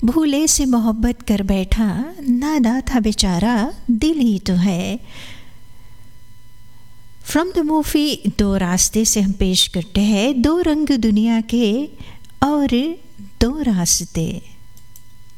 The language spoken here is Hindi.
भूले से मोहब्बत कर बैठा, नादा था बेचारा दिल ही तो है। फ्रॉम द मूवी दो रास्ते से हम पेश करते हैं दो रंग दुनिया के और दो रास्ते।